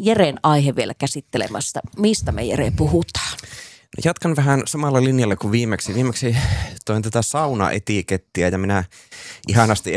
Jeren aihe vielä käsittelemästä. Mistä me, Jere, puhutaan? Jatkan vähän samalla linjalla kuin viimeksi. Viimeksi toin tätä saunaetikettiä ja minä ihanasti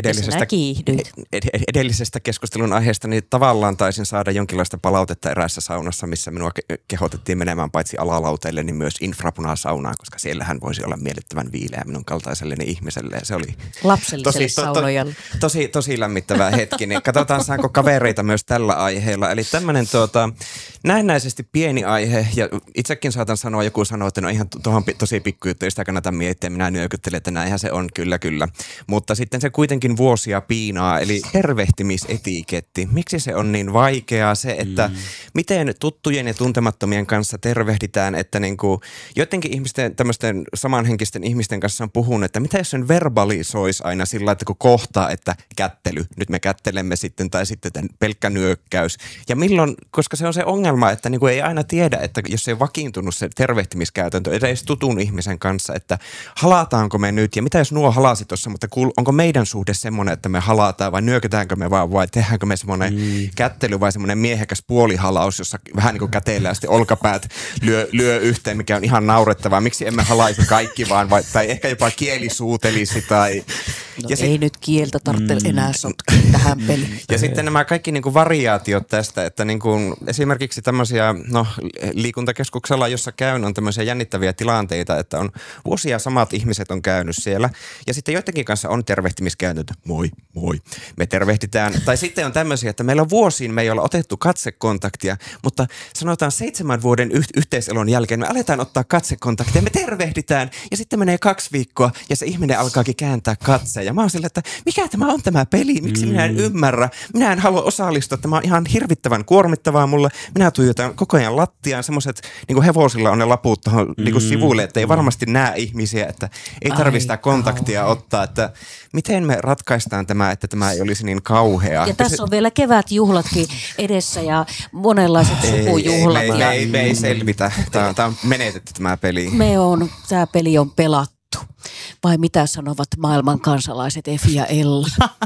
edellisestä keskustelun aiheesta niin tavallaan taisin saada jonkinlaista palautetta eräässä saunassa, missä minua kehotettiin menemään paitsi alalauteille, niin myös infrapunasaunaan, koska siellähän voisi olla miellyttävän viileä minun kaltaiselleni ihmiselle. Ja se oli lapselliselle saunojalle. Tosi lämmittävä hetki. Niin katsotaan, saanko kavereita myös tällä aiheella. Eli tämmöinen näennäisesti pieni aihe, ja itsekin saatan sanoa, joku sanoo, että no ihan tuohon tosi pikkujuttu, sitä kannata miettiä. Minä nyökyttelen, että näinhän se on, kyllä. Mutta sitten se kuitenkin vuosia piinaa, eli tervehtimisetiketti. Miksi se on niin vaikeaa se, että miten tuttujen ja tuntemattomien kanssa tervehditään, että niinku jotenkin ihmisten, tämmöisten samanhenkisten ihmisten kanssa on puhunut, että mitä jos sen verbalisoisi aina sillä, että kun kohtaa, että kättely, nyt me kättelemme sitten, tai sitten pelkkä nyökkäys. Ja milloin, koska se on se ongelma, että niinku ei aina tiedä, että jos ei vakiintunut se tervehtimiskäytäntö edes tutun ihmisen kanssa, että halataanko me nyt, ja mitä jos nuo halasi tuossa, mutta onko meidän suhde semmoinen, että me halataan vai nyökytäänkö me vaan, vai tehdäänkö me semmoinen kättely vai semmoinen miehekäs puolihalaus, jossa vähän niin kuin käteillään sitten olkapäät lyö yhteen, mikä on ihan naurettavaa. Miksi emme halaisi kaikki vaan, tai ehkä jopa kieli suutelisi tai... No ei nyt kieltä tarvitse enää sotkea tähän peliin. Ja sitten nämä kaikki niin kuin variaatiot tästä, että niin kuin esimerkiksi tämmöisiä, liikuntakeskuksella, jossa käyn, on tämmöisiä jännittäviä tilanteita, että on vuosia samat ihmiset on käynyt siellä. Ja sitten joidenkin kanssa on tervehtimiskäytäntö. Moi. Me tervehditään. Tai sitten on tämmöisiä, että meillä on vuosiin, me ei olla otettu katsekontaktia, mutta sanotaan 7 vuoden yhteiselon jälkeen me aletaan ottaa katsekontaktia, me tervehditään ja sitten menee 2 viikkoa ja se ihminen alkaakin kääntää katseen. Ja mä oon sillä, että mikä tämä on tämä peli, miksi minä en ymmärrä, minä en halua osallistua, tämä on ihan hirvittävän kuormittavaa mulle. Minä tuijotan koko ajan lattiaan, semmoiset niin kuin hevosilla on ne laput tuohon niin kuin sivuille, että ei varmasti näe ihmisiä, että ei tarvitse sitä kontaktia ottaa, että miten me ratkaistaan tämä, että tämä ei olisi niin kauheaa. Ja tässä on vielä kevätjuhlatkin edessä ja monenlaiset sukujuhlat. Me ei selvitä. Tämä on menetetty tämä peli. Tämä peli on pelattu. Vai mitä sanovat maailman kansalaiset Efi ja Ella?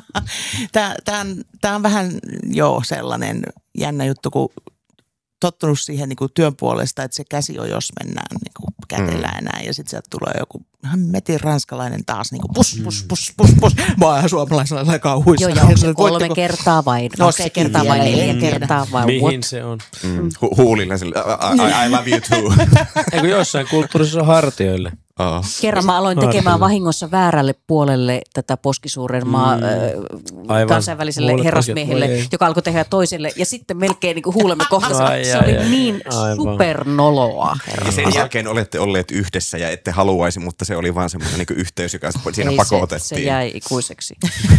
Tämä on vähän sellainen jännä juttu, kun tottunut siihen niin kuin työn puolesta, että se käsi on, jos mennään, niin kuin kätellään enää. Ja sitten sieltä tulee joku metin ranskalainen taas, niin kuin pus. Mä oon ihan suomalaisella kauhuissa. Joo, ja onko se 3 kertaa vai 2 kertaa vai 4 kertaa vai mihin what? Se on? Huulilla sille, I love you too. Eikö jossain kulttuurissa on hartioille? Kerran mä aloin tekemään vahingossa väärälle puolelle tätä Poskisuurenmaa kansainväliselle herrasmiehelle, joka alkoi tehdä toiselle. Ja sitten melkein niin kuin huulemme kohdassa. Se oli niin supernoloa. Ja sen jälkeen olette olleet yhdessä ja ette haluaisi, mutta se oli vaan semmoinen niin kuin yhteys, joka siinä pakotettiin. Se jäi ikuiseksi.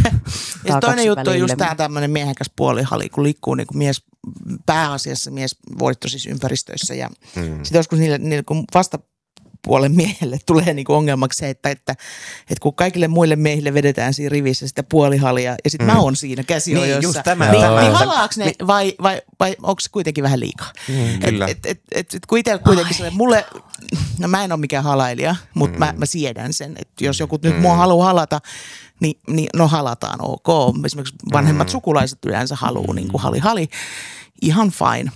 Ja toinen juttu on just tämä tämmöinen miehekäs puolihali, kun liikkuu niin kuin pääasiassa miesvoittoisissa ympäristöissä. Ja sitten joskus niille kun vastapuolen miehelle tulee niinku ongelmaksi se, että kun kaikille muille miehille vedetään siinä rivissä sitä puolihalia ja sitten mä oon siinä käsiojoissa. Niin, just tämä. Niin halaaks ne vai onko se kuitenkin vähän liikaa? Kyllä. Kun itsellä kuitenkin se, mulle, no mä en ole mikään halailija, mutta mä siedän sen, että jos joku nyt mua haluaa halata, niin no halataan ok. Esimerkiksi vanhemmat sukulaiset yleensä haluaa niin kuin hali. Ihan fine.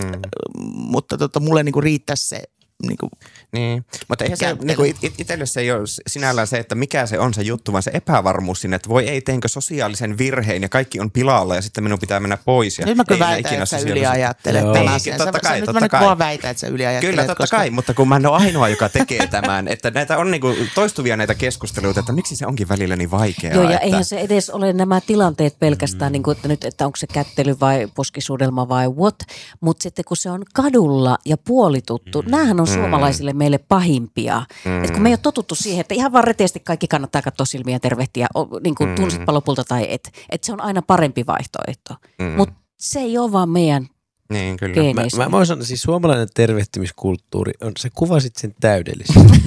Mutta mulle niinku riittäisi se niinku. Niin, mutta eihän se niinku itselle se ei ole sinällään se, että mikä se on se juttu, vaan se epävarmuus sinne, että voi ei teinkö sosiaalisen virheen ja kaikki on pilalla ja sitten minun pitää mennä pois. Ja nyt mä kyllä väitän, että sä yliajattelet tämän asian. Totta kai. Mä väitän, että sä yliajattelet. Kyllä, totta kai, mutta kun mä en ole ainoa, joka tekee tämän, että näitä on niinku toistuvia näitä keskusteluita, että miksi se onkin välillä niin vaikeaa. Joo, ja eihän se edes ole nämä tilanteet pelkästään, niin kuin, että nyt, että onko se kättely vai poskisuudelma vai what, mutta sitten kun se on kadulla ja puolituttu, näähän on suomalaisille meille pahimpia. Että kun me ei ole totuttu siihen, että ihan vaan reteesti kaikki kannattaa katsoa silmiä ja tervehtiä, niin kuin tunsitpa lopulta tai et. Että se on aina parempi vaihtoehto. Mutta se ei ole vaan meidän geeneissä. Mä sanoa, siis suomalainen tervehtimiskulttuuri, sä kuvasit sen täydellisesti.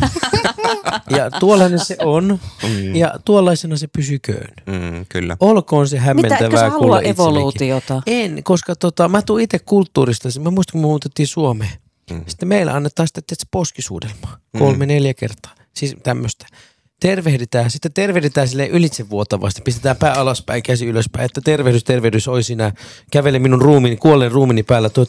Ja tuollainen se on, ja tuollaisena se pysyköön. Kyllä. Olkoon se hämmentävää kuulla itsellekin. Mitä, etkö sä halua evoluutiota? En, koska mä tuun itse kulttuurista. Mä muistan, kun me muutettiin Suomeen. Sitten meillä annetaan sitä poskisuudelmaa 3-4 kertaa. Siis tämmöistä. Sitten tervehditään silleen ylitsevuotavasti. Pistetään pää alaspäin, käsi ylöspäin. Että tervehdys, oi sinä. Kävele minun kuolleen ruumini päällä.